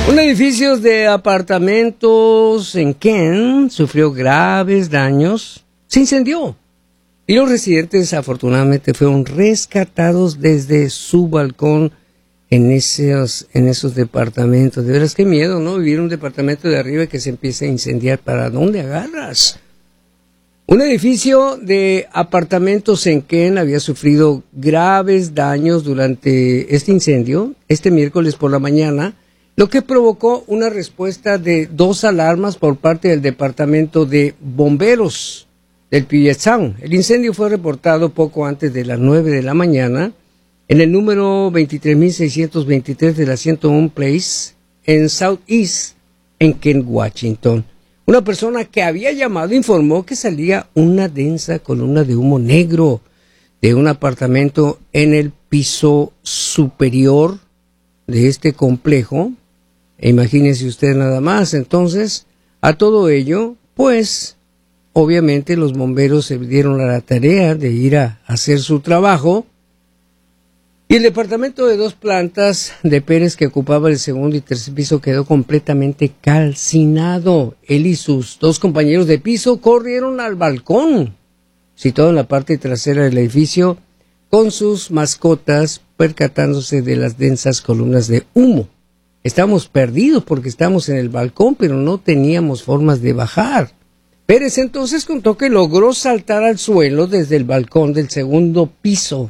Un edificio de apartamentos en Kent sufrió graves daños. Se incendió y los residentes afortunadamente fueron rescatados desde su balcón en esos departamentos. De veras, qué miedo, ¿no? Vivir en un departamento de arriba y que se empiece a incendiar. ¿Para dónde agarras? Un edificio de apartamentos en Kent había sufrido graves daños durante este incendio, este miércoles por la mañana, lo que provocó una respuesta de 2 alarmas por parte del Departamento de Bomberos del Puget Sound. El incendio fue reportado poco antes de las 9 de la mañana en el número 23.623 de la 101 Place en Southeast, en Kent, Washington. Una persona que había llamado informó que salía una densa columna de humo negro de un apartamento en el piso superior de este complejo. Imagínense usted nada más. Entonces, a todo ello, pues, obviamente los bomberos se dieron a la tarea de ir a hacer su trabajo. Y el departamento de 2 plantas de Pérez que ocupaba el segundo y tercer piso quedó completamente calcinado. Él y sus 2 compañeros de piso corrieron al balcón, situado en la parte trasera del edificio, con sus mascotas, percatándose de las densas columnas de humo. Estábamos perdidos porque estábamos en el balcón, pero no teníamos formas de bajar. Pérez entonces contó que logró saltar al suelo desde el balcón del segundo piso.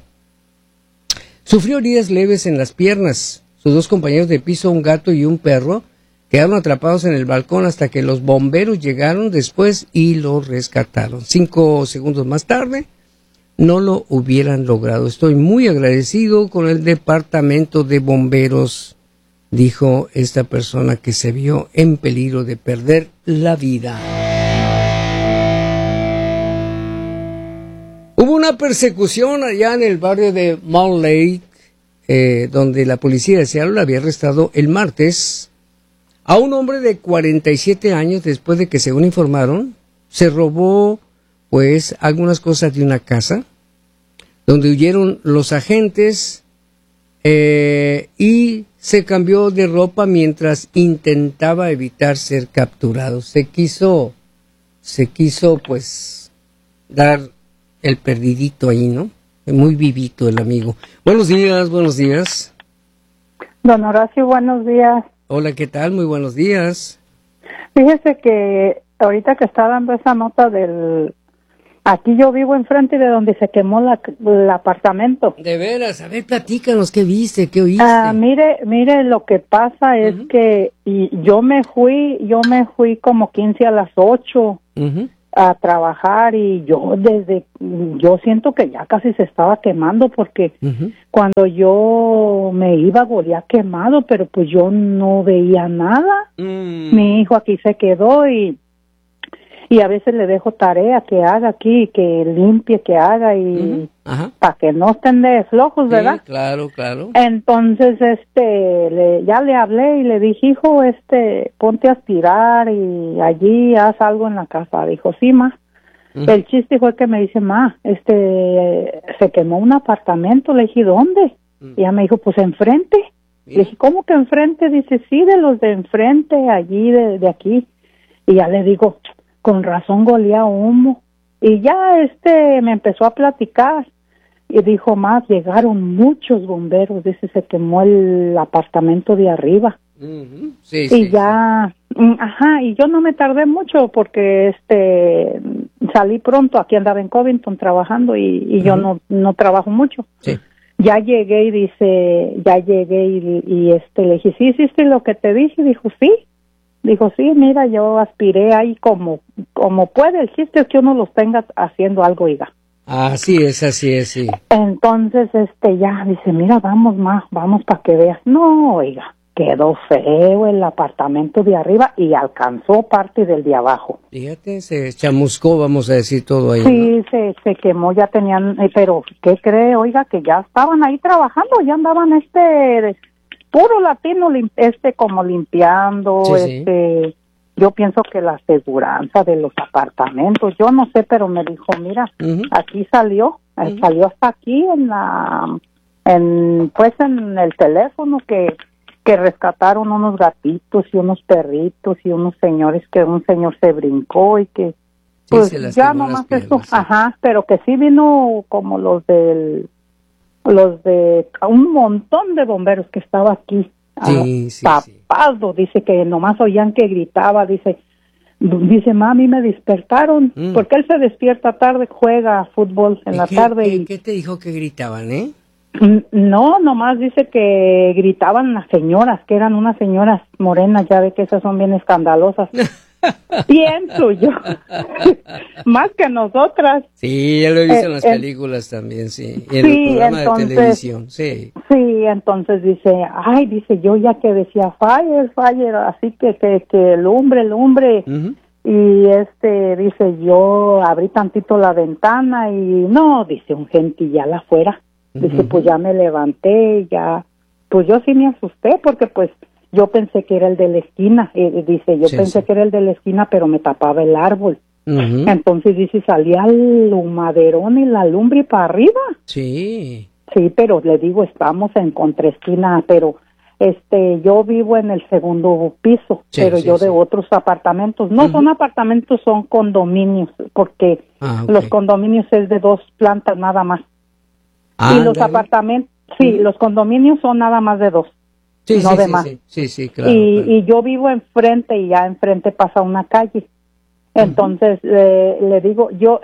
Sufrió heridas leves en las piernas. Sus 2 compañeros de piso, un gato y un perro, quedaron atrapados en el balcón hasta que los bomberos llegaron después y lo rescataron. 5 segundos más tarde, no lo hubieran logrado. Estoy muy agradecido con el departamento de bomberos, dijo esta persona que se vio en peligro de perder la vida. Hubo una persecución allá en el barrio de Mount Lake, donde la policía de Seattle había arrestado el martes a un hombre de 47 años después de que, según informaron, se robó pues algunas cosas de una casa donde huyeron los agentes y se cambió de ropa mientras intentaba evitar ser capturado. Se quiso pues dar el perdidito ahí, ¿no? Muy vivito el amigo. Buenos días, buenos días. Don Horacio, buenos días. Hola, ¿qué tal? Muy buenos días. Fíjese que ahorita que está dando esa nota aquí yo vivo enfrente de donde se quemó el apartamento. De veras, a ver, platícanos, ¿qué viste, qué oíste? Mire, lo que pasa es que yo me fui como 15 a las 8 a trabajar y yo siento que ya casi se estaba quemando porque cuando yo me iba olía quemado, pero pues yo no veía nada. Mi hijo aquí se quedó y a veces le dejo tarea que haga aquí, que limpie, que haga y para que no estén de flojos, ¿verdad? Sí, claro. Entonces, ya le hablé y le dije, hijo, ponte a aspirar y allí haz algo en la casa. Dijo, sí, ma. El chiste fue que me dice, ma, se quemó un apartamento. Le dije, ¿dónde? Y ella me dijo, pues enfrente. Le dije, ¿cómo que enfrente? Dice, sí, de los de enfrente, allí, de aquí. Y ya le digo, con razón golía humo. Y ya me empezó a platicar y dijo, más, llegaron muchos bomberos, dice, se quemó el apartamento de arriba. Y ya, y yo no me tardé mucho porque salí pronto, aquí andaba en Covington trabajando y yo no trabajo mucho. Sí. Ya llegué y le dije, sí, hiciste lo que te dije. Dijo, sí. Dijo, sí, mira, yo aspiré ahí como puede. El chiste es que uno los tenga haciendo algo, oiga. Así es, sí. Entonces, ya, dice, mira, vamos para que veas. No, oiga, quedó feo el apartamento de arriba y alcanzó parte del de abajo. Fíjate, se chamuscó, vamos a decir todo ahí. Sí, ¿no? se quemó, ya tenían, pero, ¿qué cree? Oiga, que ya estaban ahí trabajando, ya andaban puro latino, como limpiando, sí. Yo pienso que la aseguranza de los apartamentos, yo no sé, pero me dijo, mira, aquí salió hasta aquí en el teléfono que que rescataron unos gatitos y unos perritos y unos señores, que un señor se brincó y que pues ya nomás eso, sí. Ajá, pero que sí vino como los de un montón de bomberos que estaba aquí, tapado, dice que nomás oían que gritaba, dice, mami, me despertaron, porque él se despierta tarde, juega fútbol en la tarde. ¿Qué te dijo que gritaban, No, nomás dice que gritaban las señoras, que eran unas señoras morenas, ya ve que esas son bien escandalosas. Pienso yo, más que nosotras. Sí, ya lo he visto en las películas también, sí, y en el programa de televisión, sí. Sí, entonces dice, yo ya que decía fire, así que lumbre, y dice, yo abrí tantito la ventana y no, dice, un gentillal afuera. Dice, pues ya me levanté, ya, pues yo sí me asusté porque pues yo pensé que era el de la esquina, dice, yo pensé que era el de la esquina, pero me tapaba el árbol. Entonces dice, salía el humaderón y la lumbre para arriba. Sí. Sí, pero le digo, estamos en contraesquina, pero yo vivo en el segundo piso, pero yo de otros apartamentos, no son apartamentos, son condominios, porque los condominios es de 2 plantas nada más. Y los apartamentos, los condominios son nada más de 2, no de más. Sí, claro. Y yo vivo enfrente y ya enfrente pasa una calle. Entonces, le digo, yo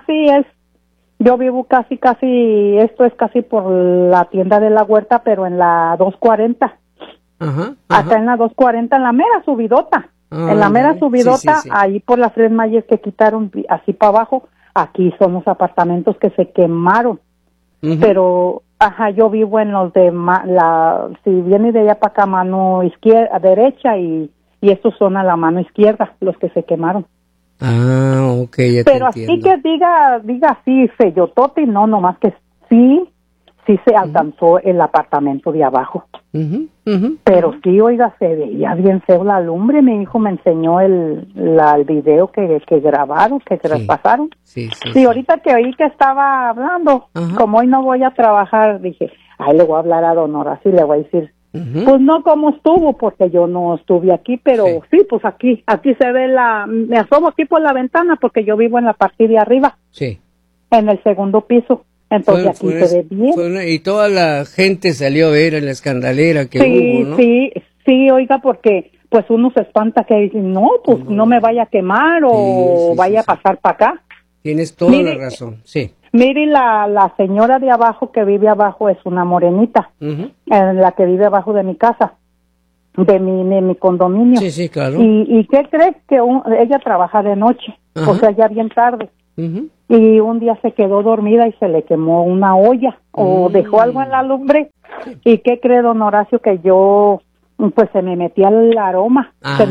vivo casi, esto es casi por la tienda de la huerta, pero en la 240. Acá en la 240, en la mera subidota. En la mera subidota, ahí por la Fred Mayer que quitaron así para abajo, aquí son los apartamentos que se quemaron. Pero, yo vivo en los de si viene de allá para acá, mano izquierda, derecha, y estos son a la mano izquierda, los que se quemaron. Ok, ya te pero así que diga así, feyotote, no, nomás que sí se alcanzó el apartamento de abajo. Pero sí, oiga, se veía bien feo la lumbre. Mi hijo me enseñó el video que grabaron, que pasaron. Sí, ahorita que oí que estaba hablando, como hoy no voy a trabajar, dije, le voy a hablar a don Horacio y le voy a decir, pues no cómo estuvo, porque yo no estuve aquí, pero sí, pues aquí se ve me asomo aquí por la ventana, porque yo vivo en la parte de arriba, en el segundo piso. Entonces aquí se ve bien. Y toda la gente salió a ver en la escandalera que hubo, ¿no? Sí, oiga, porque pues uno se espanta que dice, no, pues no me vaya a quemar o vaya a pasar para acá. Tienes toda la razón, sí. Mire, la señora de abajo que vive abajo es una morenita, en la que vive abajo de mi casa, de mi condominio. Sí, claro. ¿Y qué crees? Que ella trabaja de noche, o sea, ya bien tarde. Y un día se quedó dormida y se le quemó una olla o dejó algo en la lumbre. ¿Y qué cree, don Horacio? Que yo, pues se me metía el aroma,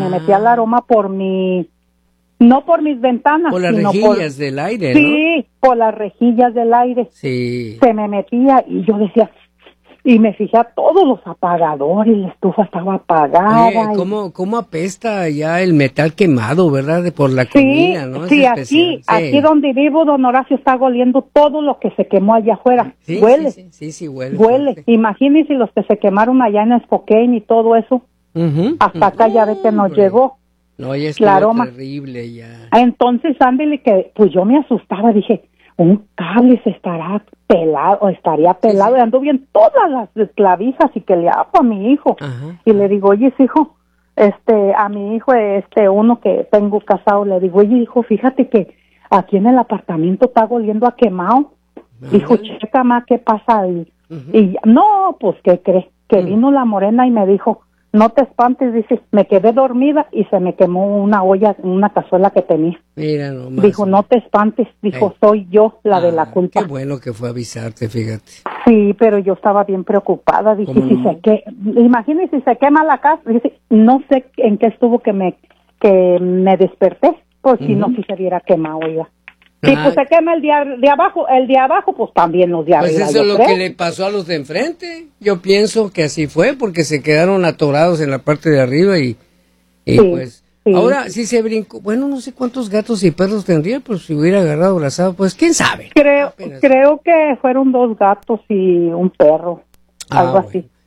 no por mis ventanas, por las rejillas del aire, ¿no? Sí, por las rejillas del aire. Sí. Se me metía y yo decía, y me fijé a todos los apagadores, la estufa estaba apagada. ¿Cómo apesta ya el metal quemado, verdad? Por la comida, ¿no? Sí, aquí donde vivo, don Horacio, está oliendo todo lo que se quemó allá afuera. Huele. Sí, huele. Huele. Imagínense los que se quemaron allá en Spokane y todo eso. Hasta acá ya ve que nos llegó. No, ya estuvo terrible ya. Entonces, ándele que, pues yo me asustaba, dije, un cable estaría pelado, y ando bien todas las clavijas y que le hago a mi hijo. Y le digo, oye, hijo, a mi hijo, uno que tengo casado, le digo, oye, hijo, fíjate que aquí en el apartamento está oliendo a quemado. Dijo, checa más, ¿qué pasa? Y no, pues, ¿qué crees? Que vino la morena y me dijo, no te espantes, dice, me quedé dormida y se me quemó una olla, una cazuela que tenía. Mira nomás. Dijo, no te espantes, dijo, soy yo la de la culpa. Qué bueno que fue a avisarte, fíjate. Sí, pero yo estaba bien preocupada, dije, imagínese si se quema la casa, dice, no sé en qué estuvo que me desperté, pues si no, si se hubiera quemado, oiga. Sí, pues se quema el de abajo, pues también los de arriba. Pues eso es lo que le pasó a los de enfrente. Yo pienso que así fue, porque se quedaron atorados en la parte de arriba y pues... Sí. Ahora, si se brincó, bueno, no sé cuántos gatos y perros tendría, pero si hubiera agarrado abrazado, pues quién sabe. Creo que fueron 2 gatos y un perro, algo así.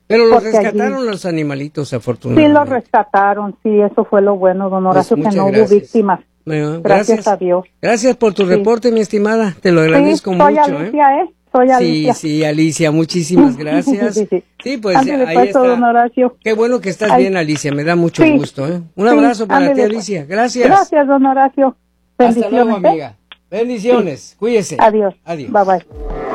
Pero los porque rescataron los animalitos, afortunadamente. Sí, los rescataron, sí, eso fue lo bueno, don Horacio, Pues que no muchas hubo víctimas. Bueno, Gracias a Dios. Gracias por tu reporte, mi estimada. Te lo agradezco Sí, mucho. soy Alicia, Soy Alicia. Sí, Alicia, muchísimas gracias. Sí, pues ándale, ahí pues, está. Don Horacio. Qué bueno que estás bien, Alicia. Me da mucho gusto. Un abrazo para ándale, ti, Alicia. Gracias. Gracias, don Horacio. Hasta luego, amiga. Bendiciones. Sí. Cuídese. Adiós. Adiós. Bye, bye.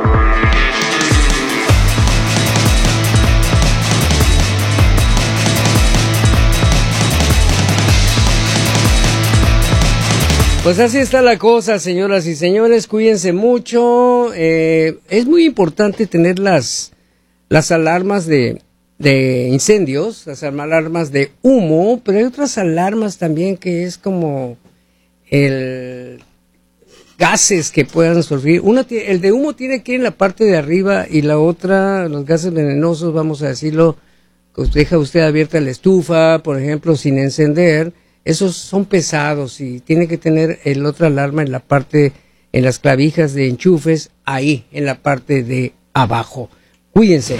Pues así está la cosa, señoras y señores, cuídense mucho. Es muy importante tener las alarmas de incendios, las alarmas de humo, pero hay otras alarmas también que es como el gases que puedan surgir. El de humo tiene que ir en la parte de arriba y la otra, los gases venenosos, vamos a decirlo, que deja usted abierta la estufa, por ejemplo, sin encender. Esos son pesados y tiene que tener el otra alarma en la parte, en las clavijas de enchufes, ahí, en la parte de abajo. Cuídense.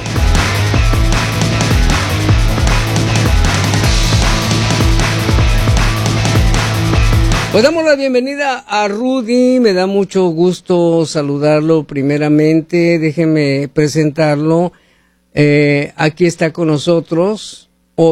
Pues damos la bienvenida a Rudy, me da mucho gusto saludarlo primeramente, déjenme presentarlo. Aquí está con nosotros,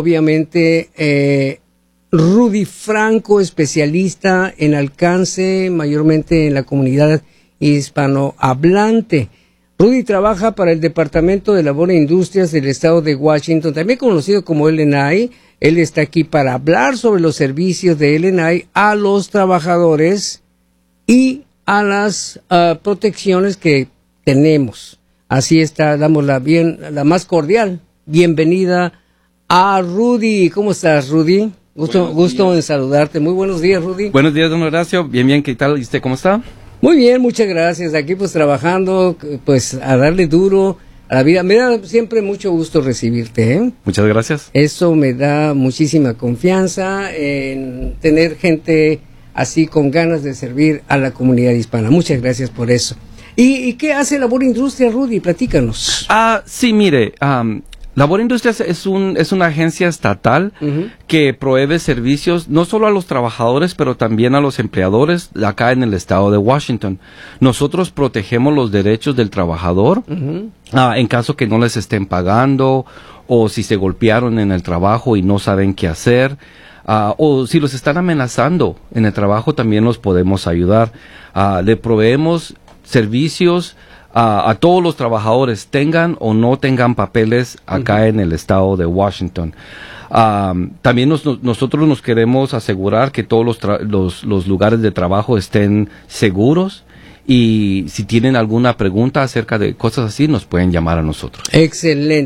obviamente, Rudy Franco, especialista en alcance, mayormente en la comunidad hispanohablante. Rudy trabaja para el Departamento de Labor e Industrias del Estado de Washington, también conocido como LNI. Él está aquí para hablar sobre los servicios de LNI a los trabajadores y a las protecciones que tenemos. Así está, damos la más cordial bienvenida a Rudy. ¿Cómo estás, Rudy? Gusto en saludarte. Muy buenos días, Rudy. Buenos días, don Horacio. Bien, ¿qué tal? ¿Y usted cómo está? Muy bien, muchas gracias. Aquí pues trabajando, pues a darle duro a la vida. Me da siempre mucho gusto recibirte, ¿eh? Muchas gracias. Eso me da muchísima confianza en tener gente así con ganas de servir a la comunidad hispana. Muchas gracias por eso. ¿Y qué hace Labor Industria, Rudy? Platícanos. Sí, mire, Labor Industrias es una agencia estatal que provee servicios no solo a los trabajadores, pero también a los empleadores acá en el estado de Washington. Nosotros protegemos los derechos del trabajador en caso que no les estén pagando o si se golpearon en el trabajo y no saben qué hacer. O si los están amenazando en el trabajo, también los podemos ayudar. Le proveemos servicios a todos los trabajadores, tengan o no tengan papeles acá en el estado de Washington. También nosotros nos queremos asegurar que todos los lugares de trabajo estén seguros. Y si tienen alguna pregunta acerca de cosas así, nos pueden llamar a nosotros. Excelente.